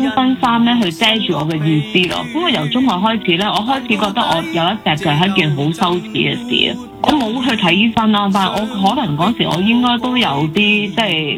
身衫咧去遮住我嘅意思咯。因為由中學開始咧，我開始覺得我有一隻腳係一件好羞恥嘅事啊。我冇去睇醫生啦，但係我可能嗰時我應該都有啲即係